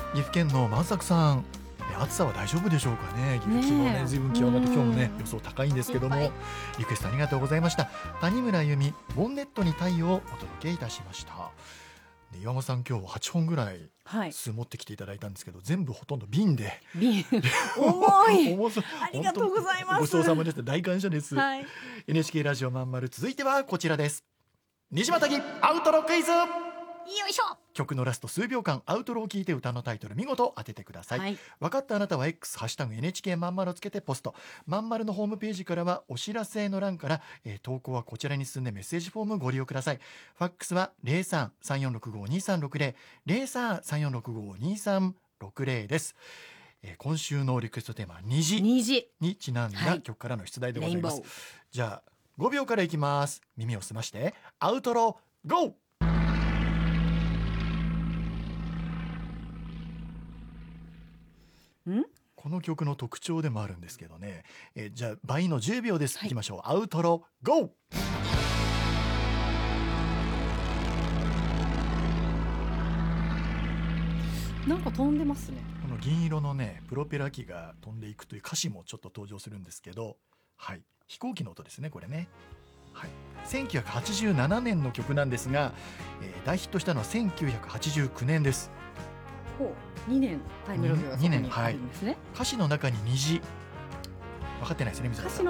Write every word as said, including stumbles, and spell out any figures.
岐阜県の万作さん、暑さは大丈夫でしょうかね。岐阜昨日ね、随分気温が今日もね予想高いんですけども、リクエストありがとうございました。谷村由美、ボンネットに太陽をお届けいたしました。で岩間さん、今日はちほんぐらい酢持ってきていただいたんですけど、はい、全部ほとんど瓶で瓶重い重そう。 ありがとうございます。 ごちそうさまです。大感謝です、はい、エヌエイチケー ラジオまんまる、続いてはこちらです。西俣木アウトロクイズ。 よいしょ。 曲のラスト数秒間アウトロを聞いて歌のタイトル見事当ててください、はい、分かったあなたは X ハッシュタグ エヌエイチケー まんまるをつけてポスト。まんまるのホームページからはお知らせの欄から、えー、投稿はこちらに進んでメッセージフォームご利用ください。ファックスは ゼロさん さんよんろくご にさんろくゼロ ゼロさん さんよんろくご にさんろくゼロ です、えー、今週のリクエストテーマは虹にちなんだ曲からの出題でございます、はい、じゃあごびょうからいきます。耳を澄ましてアウトロゴー。 んこの曲の特徴でもあるんですけどね、えー、じゃあ倍のじゅうびょうです、はい、いきましょう。アウトロゴー。 なんか飛んでますね。 この銀色のねプロペラ機が飛んでいくという歌詞もちょっと登場するんですけど、はい、飛行機の音ですねこれね、はい、せんきゅうひゃくはちじゅうななねんの曲なんですが、えー、大ヒットしたのはせんきゅうひゃくはちじゅうきゅうねんです。 ほう、にねんタイムログがそこにあるんですね。 歌詞の中に虹、分かってないですね水野さん。